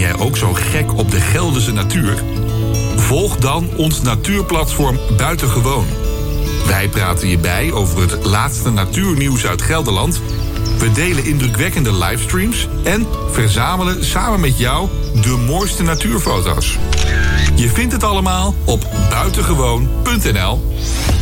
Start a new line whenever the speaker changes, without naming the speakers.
jij ook zo gek op de Gelderse natuur? Volg dan ons natuurplatform Buitengewoon. Wij praten je bij over het laatste natuurnieuws uit Gelderland. We delen indrukwekkende livestreams en verzamelen samen met jou de mooiste natuurfoto's. Je vindt het allemaal op buitengewoon.nl.